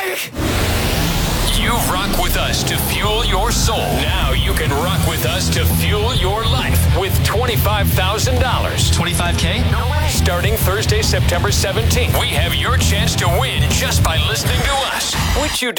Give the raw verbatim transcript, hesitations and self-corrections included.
You rock with us to fuel your soul. Now you can rock with us to fuel your life with twenty-five thousand dollars. twenty-five K? No way. Starting Thursday, September seventeenth, we have your chance to win just by listening to us. Which you